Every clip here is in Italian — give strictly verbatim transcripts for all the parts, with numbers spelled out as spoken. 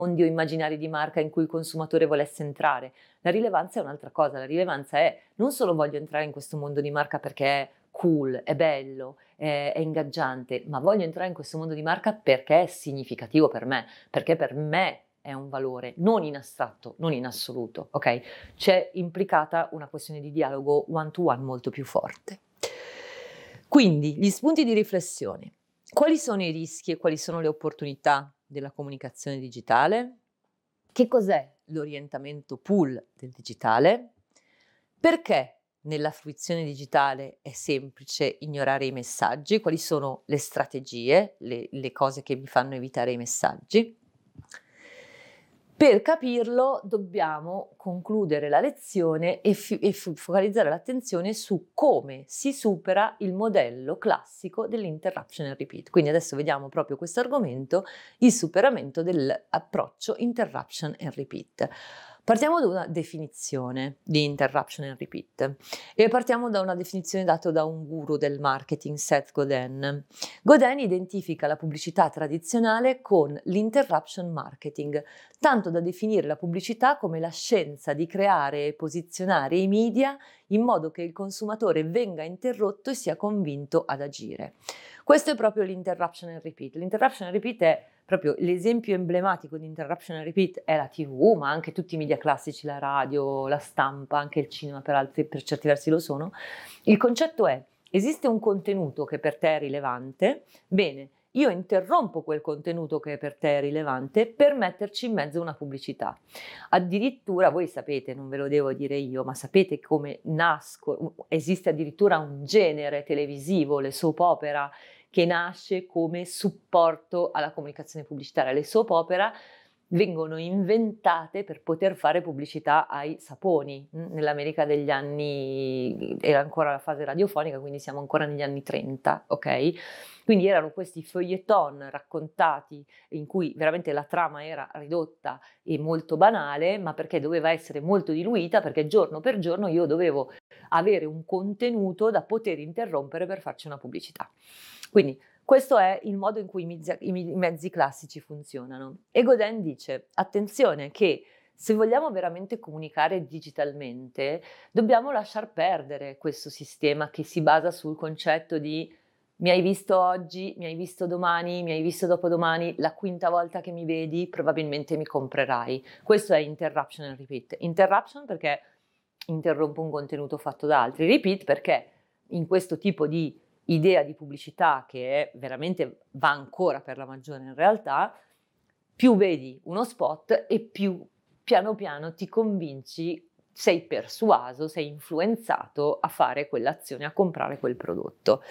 mondi o immaginari di marca in cui il consumatore volesse entrare. La rilevanza è un'altra cosa, la rilevanza è non solo voglio entrare in questo mondo di marca perché è cool, è bello, è, è ingaggiante, ma voglio entrare in questo mondo di marca perché è significativo per me, perché per me è un valore, non in astratto, non in assoluto, ok? C'è implicata una questione di dialogo one to one molto più forte. Quindi, gli spunti di riflessione. Quali sono i rischi e quali sono le opportunità della comunicazione digitale? Che cos'è l'orientamento pull del digitale? Perché nella fruizione digitale è semplice ignorare i messaggi? Quali sono le strategie, le, le cose che vi fanno evitare i messaggi? Per capirlo dobbiamo concludere la lezione e, fi- e fo- focalizzare l'attenzione su come si supera il modello classico dell'interruption and repeat. Quindi adesso vediamo proprio questo argomento, il superamento dell'approccio interruption and repeat. Partiamo da una definizione di interruption and repeat e partiamo da una definizione data da un guru del marketing, Seth Godin. Godin identifica la pubblicità tradizionale con l'interruption marketing, tanto da definire la pubblicità come la scienza di creare e posizionare i media in modo che il consumatore venga interrotto e sia convinto ad agire. Questo è proprio l'interruption and repeat. L'interruption and repeat è proprio l'esempio emblematico di interruption and repeat è la tivù, ma anche tutti i media classici, la radio, la stampa, anche il cinema per, altri, per certi versi lo sono. Il concetto è: esiste un contenuto che per te è rilevante, bene, io interrompo quel contenuto che per te è rilevante per metterci in mezzo una pubblicità. Addirittura, voi sapete, non ve lo devo dire io, ma sapete come nasco, esiste addirittura un genere televisivo, le soap opera, che nasce come supporto alla comunicazione pubblicitaria. Le soap opera vengono inventate per poter fare pubblicità ai saponi. Nell'America degli anni, era ancora la fase radiofonica, quindi siamo ancora negli anni trenta, ok? Quindi erano questi feuilleton raccontati in cui veramente la trama era ridotta e molto banale, ma perché doveva essere molto diluita, perché giorno per giorno io dovevo avere un contenuto da poter interrompere per farci una pubblicità. Quindi questo è il modo in cui i mezzi, i mezzi classici funzionano. E Godin dice: attenzione che se vogliamo veramente comunicare digitalmente, dobbiamo lasciar perdere questo sistema che si basa sul concetto di mi hai visto oggi, mi hai visto domani, mi hai visto dopodomani, la quinta volta che mi vedi probabilmente mi comprerai. Questo è interruption and repeat. Interruption perché interrompo un contenuto fatto da altri, repeat perché in questo tipo di idea di pubblicità che è veramente va ancora per la maggiore in realtà, più vedi uno spot e più piano piano ti convinci, sei persuaso, sei influenzato a fare quell'azione, a comprare quel prodotto.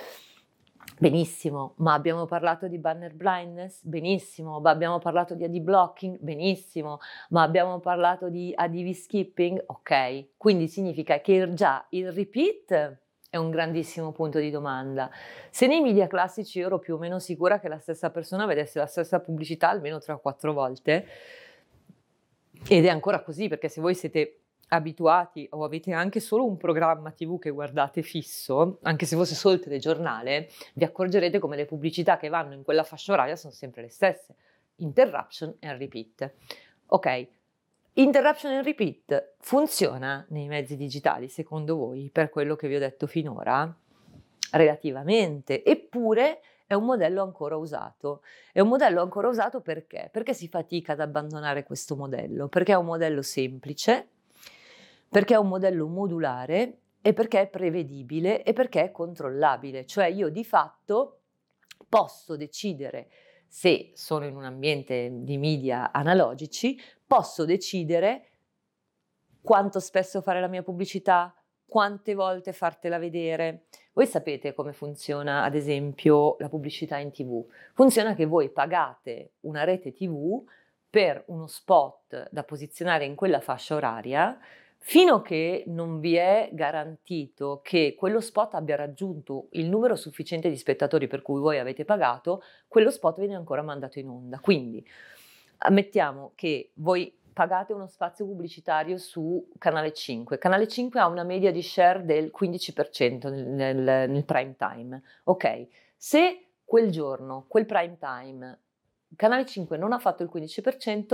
Benissimo, ma abbiamo parlato di banner blindness? Benissimo, ma abbiamo parlato di A D blocking? Benissimo, ma abbiamo parlato di A D V skipping? Ok, quindi significa che già il repeat è un grandissimo punto di domanda. Se nei media classici io ero più o meno sicura che la stessa persona vedesse la stessa pubblicità almeno tre o quattro volte, ed è ancora così perché se voi siete abituati o avete anche solo un programma tivù che guardate fisso, anche se fosse solo il telegiornale, vi accorgerete come le pubblicità che vanno in quella fascia oraria sono sempre le stesse. Interruption and repeat. Ok, interruption and repeat funziona nei mezzi digitali, secondo voi, per quello che vi ho detto finora? Relativamente, eppure è un modello ancora usato. È un modello ancora usato perché? Perché si fatica ad abbandonare questo modello? Perché è un modello semplice, perché è un modello modulare e perché è prevedibile e perché è controllabile. Cioè io di fatto posso decidere, se sono in un ambiente di media analogici, posso decidere quanto spesso fare la mia pubblicità, quante volte fartela vedere. Voi sapete come funziona, ad esempio, la pubblicità in tivù? Funziona che voi pagate una rete tivù per uno spot da posizionare in quella fascia oraria, fino a che non vi è garantito che quello spot abbia raggiunto il numero sufficiente di spettatori per cui voi avete pagato, quello spot viene ancora mandato in onda. Quindi ammettiamo che voi pagate uno spazio pubblicitario su Canale cinque. Canale cinque ha una media di share del quindici per cento nel, nel, nel prime time. Ok, se quel giorno, quel prime time, Canale cinque non ha fatto il quindici per cento